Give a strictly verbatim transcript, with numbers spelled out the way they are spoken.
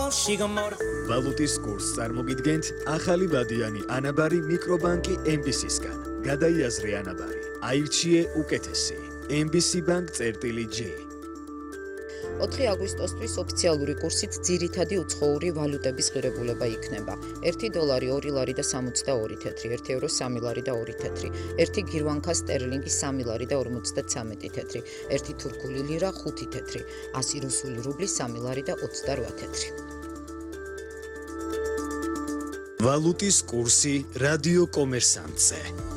ვალუტის კურსს წარმოგიდგენთ ახალი ვადიანი ანაბარი მიკრობანკი ემ ბი სისგან. გადაიაზრე ანაბარი, აირჩიე უკეთესი. ემ ბი სი Bank წერტილი J. ოთხი აგვისტოსთვის ოფიციალური კურსით ძირითადი უცხოური ვალუტების ღირებულება იქნება. ერთი დოლარი ორი ლარი და სამოცდაორი თეთრი, ერთი ევრო სამი ლარი და ორი თეთრი, ერთი გირვანქა სტერლინგი სამი ლარი და ორმოცდაცამეტი თეთრი, ერთი თურქული ლირა ხუთი თეთრი, ასი რუსული რუბლი სამი ლარი და ოცდარვა თეთრი. ვალუტის კურსი რადიო კომერსანტზე.